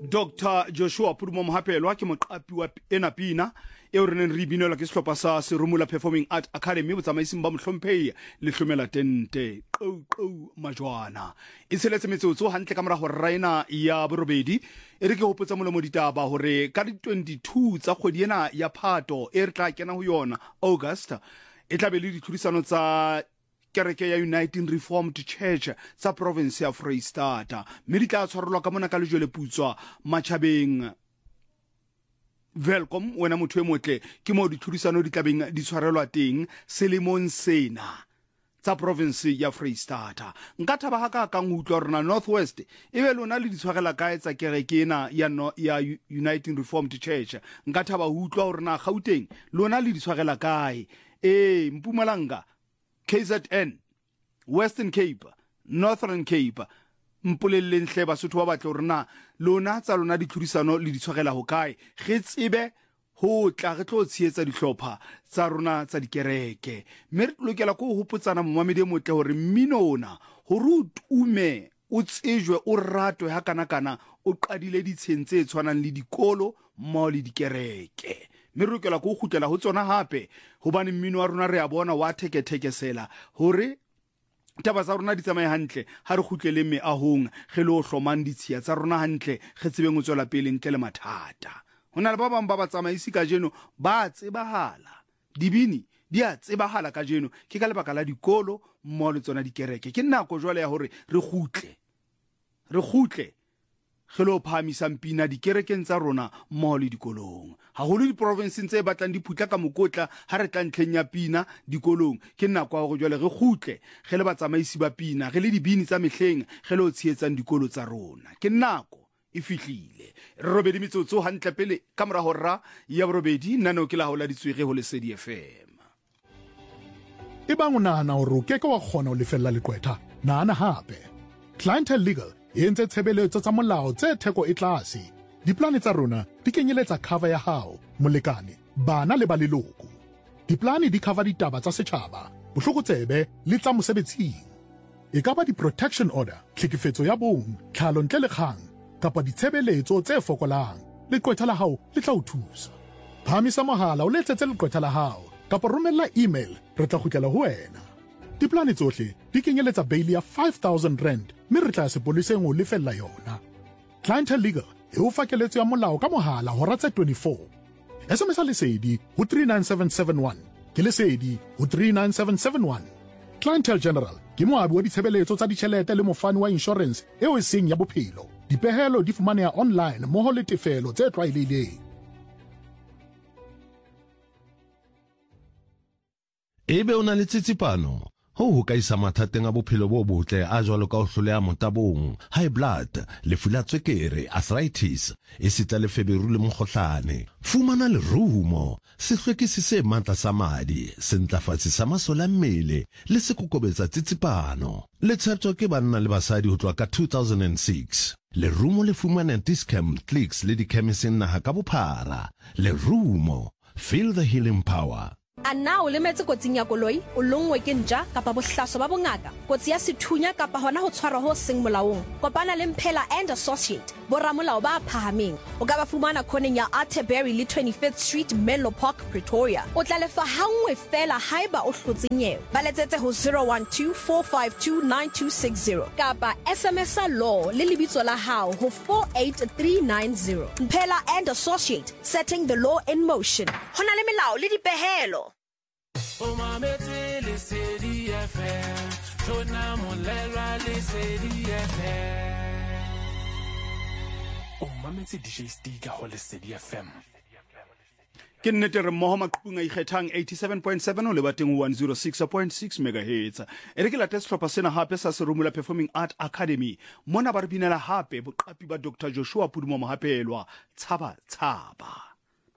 Dr. Joshua Pudumo Mohapelwa ke moqapi wa ena pina eo re neng re binelwa ke sehlopha sa Serumula Performing Art Academy botsamaising ba mohlomphehi le hlomela tente qou majwana e tsheletse metsotso hantle ka mora ho raina ya borobedi e re ke hopotsa molomo ditaba hore ka di 22 tsa kgwedi ena ya Phato e re tla kena ho yona August e tla be le ditlhodisano tsa kereke ya Uniting Reformed Church tsa province ya Freistata mme di tla tshwarelwa ka mona ka lejwe putswa matjhabeng welcome wena motho e motle ke mo ditlhodisano di tlabeng di tshwarelwa teng selemong sena tsa province ya Freistata nka thaba ha ka kang utlwa rona Northwest e be lona le di tshwarela kae tsa kereke ena ya Uniting Reformed Church nka thaba utlwa rona Gauteng lona le di tshwarela kae Mpumalanga KZN, Western Cape, Northern Cape, mpolelleng hle Basotho ba batla hore na lona tsa lona di tlhodisano le di tshwarela ho kae ge tsebe ho tla re tlo tshietsa dihlopha tsa rona tsa dikereke mme re lokela go hopotsana momamedi motle hore mmino ona hore o tume o tsejwe o ratwe ha kana o qadile ditshentse tshwanang le dikolo mmo le dikereke mme re lokela go khutlela ho tsona hape hobane mmino wa rona re a bona wa thekesela hore taba tsa rona di tsamaye hantle ha re khutlele meahong ge le o hlomang ditshia tsa rona hantle ge tsebeng o tswela pele ntle le mathata hona le ba bang ba batsamaisi ka jeno ba tsebahala dibini di a tsebahala ka jeno ke ka lebaka la dikolo mmo le tsona dikereke ke nako jwale ya hore re khutle ge lo phamisa mpina dikerekeng tsa rona mmo le dikolong haholo di provinces tse batlang di phutla ka mokotla ha re tla ntlheng ya pina dikolong ke nako ya go jwale re khutle ge le batsamaisi ba pina ge le dibini tsa mehleng ge le o tshietsang dikolo tsa rona ke nako e fihlile re robedi metsotso hantle pele ka mora hora ya borobedi nano ke la hola ditswege ho Lesedi FM e bang o nahana hore o keke wa kgona ho lefella leqwetha nahana hape Clientele Legal e entse tshebeletso tsa molao tse theko e tlase diplane tsa rona di kenyeletsa cover ya hao molekane bana le ba leloko diplane di cover ditaba tsa setjhaba bohlokotsebe le tsa mosebetsing e ka ba di-protection order tlhekefetso ya bong tlhalo ntle le kgang kapa ditshebeletso tse fokolang leqwetha la hao le tla o thusa phamisa mohala o letsetse leqwetha la hao kapa romella email re tla kgutlela ho wena diplane tsohle di kenyeletsa bail ya 5,000 rand mme re tla sepoleseng o lefella yona Clientele Legal e o fakeletso ya molao ka mohala hora tse 24 SMS lesedi ho 39771 ke lesedi ho 39771 Clientele General ke moabi wa ditshebeletso tsa ditjhelete le mofani wa insurance eo e seng ya bophelo dipehelo di fumaneha online moho le tefelo tse tlwaelehileng ebe o na le tsitsipano ho ka isa mathateng a bophelo bo botle a jwalo ka ho hloleha motabong high blood lefu la tswekere arthritis e sita le feberu le mokgohlane fumana lerumo sehlwekisi se matla sa madi se ntlafatsi sa masola mmele le se kokobetsa tsitsipano le tshepo ke banna le basadi ho tloha ka 2006 lerumo le fumana Discam Clicks le di-chemising naha ka bophara lerumo feel the healing power A na o lemetse kotsing ya koloi o longwe ke ntja kapa bohlaso ba bongaka kotsi ya sethunya kapa hona ho tshwarwa ho seng molaong kopana le Mphela and Associate boramolao ba phahameng o ka ba fumana khoneng ya Atterbury le 25th Street Menlo Park Pretoria o tla lefa hangwe fela haiba o hlotse nyewe ba letsetse ho 0124529260 kapa SMS law le lebitso la hao ho 48390 Mphela and Associate setting the law in motion hona le melao le dipehelo O mametse Lesedi FM Tona molelwa Lesedi FM O mametse DJ Stiga ho Lesedi FM ke nnete re mmoho maqhubung a ikgethang 87.7 o le bateng 106.6 MHz e re ke late sehlopha sena hape sa Serumula Performing Art Academy mona ba re binela hape boqapi ba Dr. Joshua Pudumo Mohapelwa tshaba